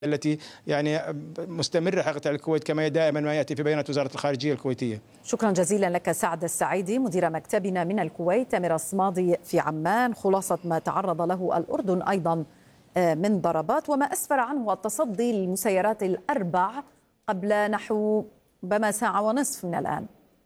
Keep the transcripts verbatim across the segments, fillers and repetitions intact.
التي يعني مستمرة حقيقة على الكويت كما دائما ما يأتي في بيانات وزارة الخارجية الكويتية. شكرا جزيلا لك سعد السعيدي مدير مكتبنا من الكويت. تامر الصمادي في عمان، خلاصة ما تعرض له الأردن أيضا من ضربات وما أسفر عنه التصدي للمسيرات الأربع قبل نحو بما ساعة ونصف من الآن.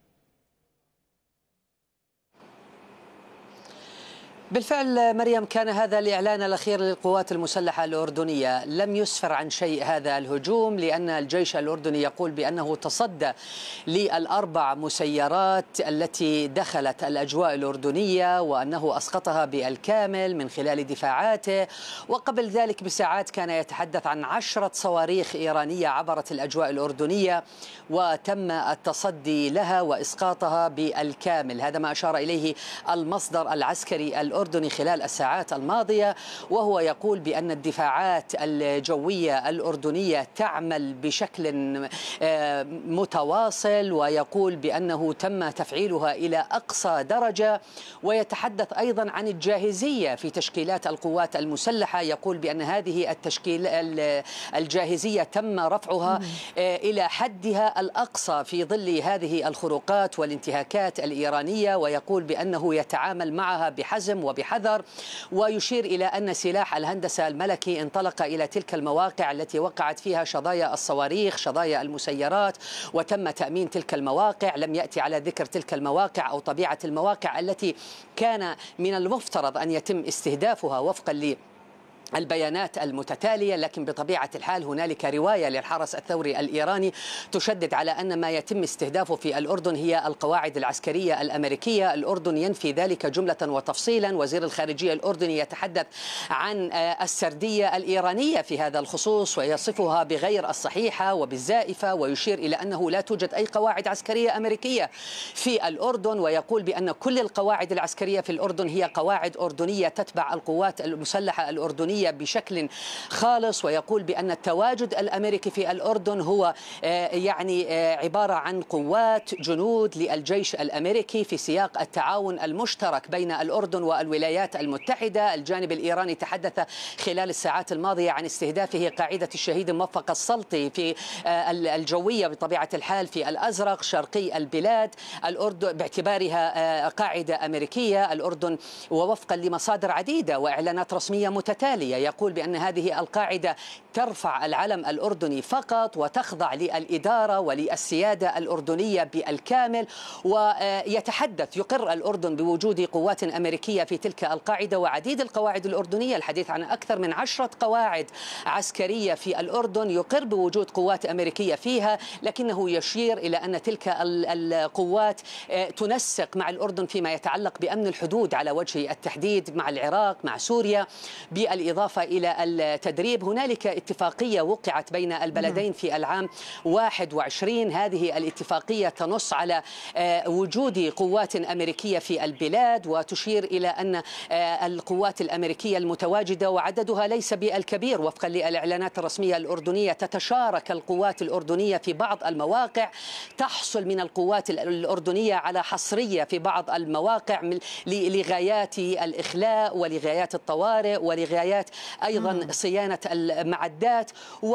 بالفعل مريم، كان هذا الإعلان الأخير للقوات المسلحة الأردنية. لم يسفر عن شيء هذا الهجوم، لأن الجيش الأردني يقول بأنه تصدى للأربع مسيرات التي دخلت الأجواء الأردنية وأنه أسقطها بالكامل من خلال دفاعاته. وقبل ذلك بساعات كان يتحدث عن عشرة صواريخ إيرانية عبرت الأجواء الأردنية وتم التصدي لها وإسقاطها بالكامل. هذا ما أشار إليه المصدر العسكري الأردني الأردني خلال الساعات الماضية، وهو يقول بأن الدفاعات الجوية الأردنية تعمل بشكل متواصل، ويقول بأنه تم تفعيلها إلى أقصى درجة. ويتحدث أيضا عن الجاهزية في تشكيلات القوات المسلحة، يقول بأن هذه التشكيل الجاهزية تم رفعها إلى حدها الأقصى في ظل هذه الخروقات والانتهاكات الإيرانية، ويقول بأنه يتعامل معها بحزم وبحذر. ويشير إلى أن سلاح الهندسة الملكي انطلق إلى تلك المواقع التي وقعت فيها شظايا الصواريخ، شظايا المسيرات، وتم تأمين تلك المواقع. لم يأتي على ذكر تلك المواقع أو طبيعة المواقع التي كان من المفترض أن يتم استهدافها وفقا ل البيانات المتتالية، لكن بطبيعة الحال هنالك رواية للحرس الثوري الإيراني تشدد على أن ما يتم استهدافه في الأردن هي القواعد العسكرية الأمريكية. الأردن ينفي ذلك جملة وتفصيلا. وزير الخارجية الأردني يتحدث عن السردية الإيرانية في هذا الخصوص ويصفها بغير الصحيحة وبالزائفة، ويشير إلى أنه لا توجد أي قواعد عسكرية أمريكية في الأردن، ويقول بأن كل القواعد العسكرية في الأردن هي قواعد أردنية تتبع القوات المسلحة الأردنية بشكل خالص. ويقول بأن التواجد الأمريكي في الأردن هو يعني عبارة عن قوات جنود للجيش الأمريكي في سياق التعاون المشترك بين الأردن والولايات المتحدة. الجانب الإيراني تحدث خلال الساعات الماضية عن استهدافه قاعدة الشهيد موفق السلطي في الجوية بطبيعة الحال في الأزرق شرقي البلاد الأردن باعتبارها قاعدة أمريكية. الأردن ووفقا لمصادر عديدة وإعلانات رسمية متتالية يقول بأن هذه القاعدة ترفع العلم الأردني فقط وتخضع للإدارة وللسيادة الأردنية بالكامل. ويتحدث يقر الأردن بوجود قوات أمريكية في تلك القاعدة وعديد القواعد الأردنية، الحديث عن أكثر من عشرة قواعد عسكرية في الأردن يقر بوجود قوات أمريكية فيها، لكنه يشير إلى أن تلك القوات تنسق مع الأردن فيما يتعلق بأمن الحدود على وجه التحديد مع العراق مع سوريا، بالإضافة إلى التدريب. هنالك اتفاقية وقعت بين البلدين في العام واحد وعشرين. هذه الاتفاقية تنص على وجود قوات أمريكية في البلاد، وتشير إلى أن القوات الأمريكية المتواجدة وعددها ليس بالكبير وفقا للإعلانات الرسمية الأردنية. تتشارك القوات الأردنية في بعض المواقع، تحصل من القوات الأردنية على حصرية في بعض المواقع لغايات الإخلاء ولغايات الطوارئ ولغايات أيضا صيانة المعدات.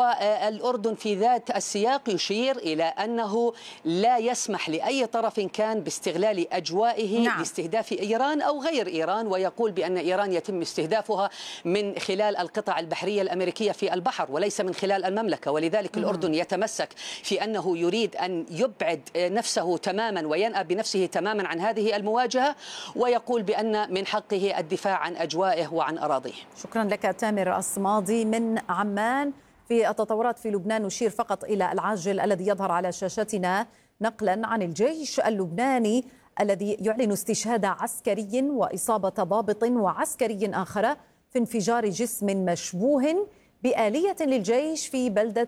والأردن في ذات السياق يشير إلى أنه لا يسمح لأي طرف كان باستغلال أجوائه نعم. لاستهداف إيران أو غير إيران، ويقول بأن إيران يتم استهدافها من خلال القطع البحرية الأمريكية في البحر وليس من خلال المملكة. ولذلك مم. الأردن يتمسك في أنه يريد أن يبعد نفسه تماما وينأى بنفسه تماما عن هذه المواجهة، ويقول بأن من حقه الدفاع عن أجوائه وعن أراضيه. شكرا لك تامر الصمادي من عمان. في التطورات في لبنان نشير فقط إلى العاجل الذي يظهر على شاشتنا نقلا عن الجيش اللبناني الذي يعلن استشهاد عسكري وإصابة ضابط وعسكري آخر في انفجار جسم مشبوه بآلية للجيش في بلدة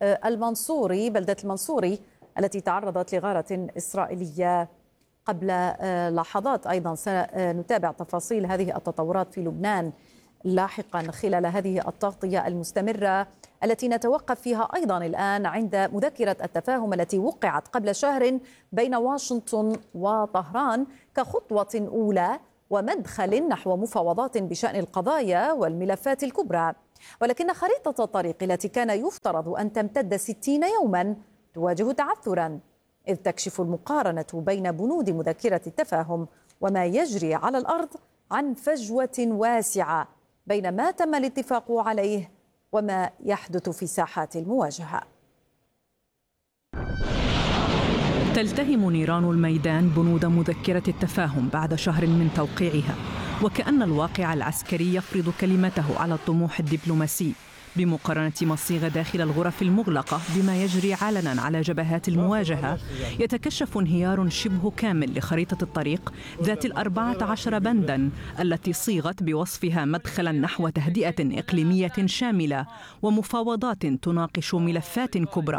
المنصوري بلدة المنصوري التي تعرضت لغارة إسرائيلية قبل لحظات. أيضا سنتابع تفاصيل هذه التطورات في لبنان لاحقا خلال هذه التغطية المستمرة التي نتوقف فيها أيضا الآن عند مذكرة التفاهم التي وقعت قبل شهر بين واشنطن وطهران كخطوة أولى ومدخل نحو مفاوضات بشأن القضايا والملفات الكبرى. ولكن خريطة الطريق التي كان يفترض أن تمتد ستين يوما تواجه تعثرا، إذ تكشف المقارنة بين بنود مذكرة التفاهم وما يجري على الأرض عن فجوة واسعة بين ما تم الاتفاق عليه وما يحدث في ساحات المواجهة. تلتهم نيران الميدان بنود مذكرة التفاهم بعد شهر من توقيعها، وكأن الواقع العسكري يفرض كلمته على الطموح الدبلوماسي بمقارنة ما صيغ داخل الغرف المغلقة بما يجري علنا على جبهات المواجهة. يتكشف انهيار شبه كامل لخريطة الطريق ذات الأربعة عشر بنداً التي صيغت بوصفها مدخلاً نحو تهدئة إقليمية شاملة ومفاوضات تناقش ملفات كبرى.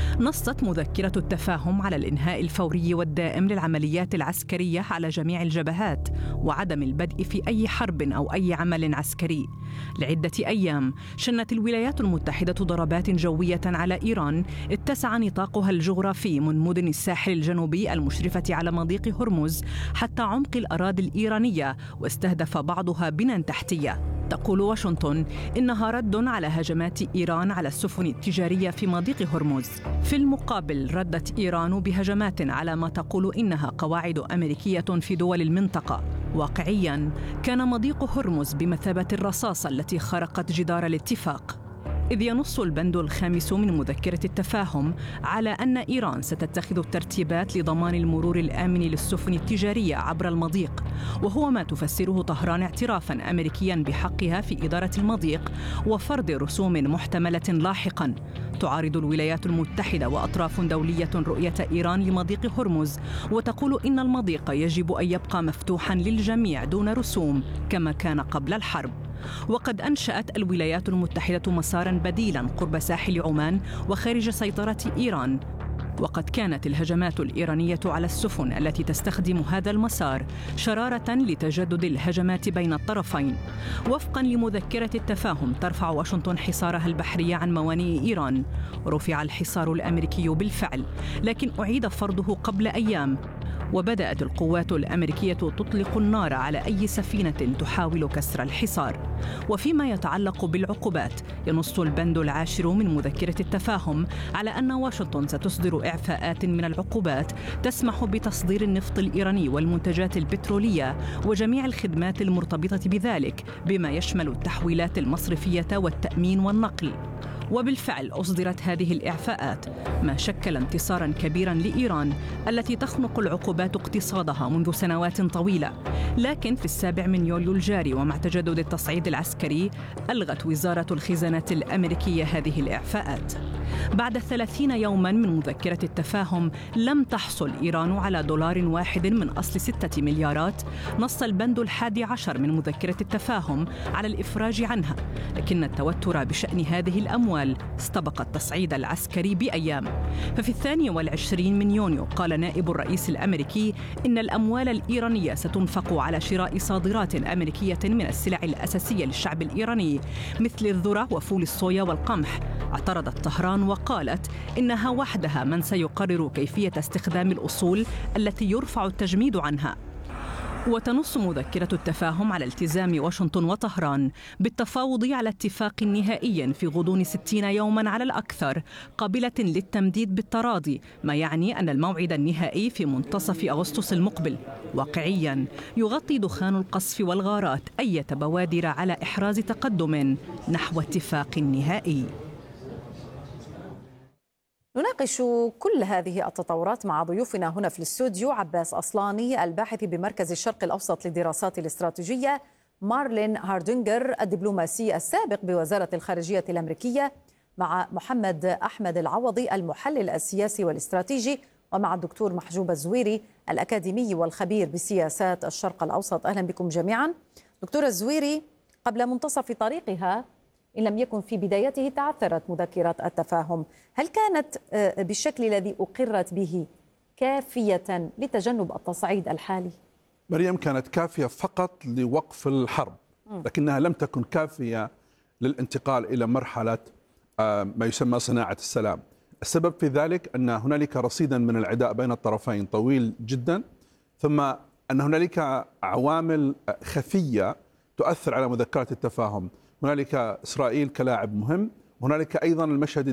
نصت مذكرة التفاهم على الإنهاء الفوري والدائم للعمليات العسكرية على جميع الجبهات وعدم البدء في أي حرب أو أي عمل عسكري. لعدة أيام شنت الولايات المتحدة ضربات جوية على إيران اتسع نطاقها الجغرافي من مدن الساحل الجنوبي المشرفة على مضيق هرمز حتى عمق الأراضي الإيرانية، واستهدف بعضها بنى تحتية. تقول واشنطن إنها رد على هجمات إيران على السفن التجارية في مضيق هرمز. في المقابل ردت إيران بهجمات على ما تقول إنها قواعد أمريكية في دول المنطقة. واقعياً كان مضيق هرمز بمثابة الرصاصة التي خرقت جدار الاتفاق، إذ ينص البند الخامس من مذكرة التفاهم على أن إيران ستتخذ الترتيبات لضمان المرور الآمن للسفن التجارية عبر المضيق، وهو ما تفسره طهران اعترافاً أمريكياً بحقها في إدارة المضيق وفرض رسوم محتملة لاحقاً. تعارض الولايات المتحدة وأطراف دولية رؤية إيران لمضيق هرمز، وتقول إن المضيق يجب أن يبقى مفتوحاً للجميع دون رسوم كما كان قبل الحرب. وقد أنشأت الولايات المتحدة مساراً بديلاً قرب ساحل عمان وخارج سيطرة إيران. وقد كانت الهجمات الإيرانية على السفن التي تستخدم هذا المسار شرارة لتجدد الهجمات بين الطرفين. وفقاً لمذكرة التفاهم ترفع واشنطن حصارها البحري عن موانئ إيران. رفع الحصار الأمريكي بالفعل، لكن أعيد فرضه قبل أيام، وبدأت القوات الأمريكية تطلق النار على أي سفينة تحاول كسر الحصار. وفيما يتعلق بالعقوبات، ينص البند العاشر من مذكرة التفاهم على أن واشنطن ستصدر إعفاءات من العقوبات تسمح بتصدير النفط الإيراني والمنتجات البترولية وجميع الخدمات المرتبطة بذلك، بما يشمل التحويلات المصرفية والتأمين والنقل. وبالفعل أصدرت هذه الإعفاءات، ما شكل انتصاراً كبيراً لإيران التي تخنق العقوبات اقتصادها منذ سنوات طويلة. لكن في السابع من يوليو الجاري ومع تجدد التصعيد العسكري، ألغت وزارة الخزانة الأمريكية هذه الإعفاءات. بعد ثلاثين يوماً من مذكرة التفاهم لم تحصل إيران على دولار واحد من أصل ستة مليارات. نص البند الحادي عشر من مذكرة التفاهم على الإفراج عنها، لكن التوتر بشأن هذه الأموال استبق التصعيد العسكري بأيام. ففي الثاني والعشرين من يونيو قال نائب الرئيس الأمريكي إن الأموال الإيرانية ستنفق على شراء صادرات أمريكية من السلع الأساسية للشعب الإيراني مثل الذرة وفول الصويا والقمح. اعترضت طهران وقالت إنها وحدها من سيقرر كيفية استخدام الأصول التي يرفع التجميد عنها. وتنص مذكرة التفاهم على التزام واشنطن وطهران بالتفاوض على اتفاق نهائي في غضون ستين يوما على الأكثر قابلة للتمديد بالتراضي، ما يعني أن الموعد النهائي في منتصف أغسطس المقبل. واقعيا يغطي دخان القصف والغارات أي بوادر على إحراز تقدم نحو اتفاق نهائي. نناقش كل هذه التطورات مع ضيوفنا هنا في الاستوديو: عباس أصلاني الباحث بمركز الشرق الأوسط للدراسات الاستراتيجية، مارلين هاردنجر الدبلوماسي السابق بوزارة الخارجية الأمريكية، مع محمد أحمد العوضي المحلل السياسي والاستراتيجي، ومع الدكتور محجوب الزويري الأكاديمي والخبير بسياسات الشرق الأوسط. أهلا بكم جميعا. دكتور الزويري، قبل منتصف طريقها إن لم يكن في بدايته تعثرت مذكرة التفاهم، هل كانت بالشكل الذي أقرت به كافية لتجنب التصعيد الحالي؟ مريم، كانت كافية فقط لوقف الحرب، لكنها لم تكن كافية للانتقال إلى مرحلة ما يسمى صناعة السلام. السبب في ذلك أن هنالك رصيدا من العداء بين الطرفين طويل جدا، ثم أن هنالك عوامل خفية تؤثر على مذكرة التفاهم. هنالك إسرائيل كلاعب مهم، هنالك أيضا المشهد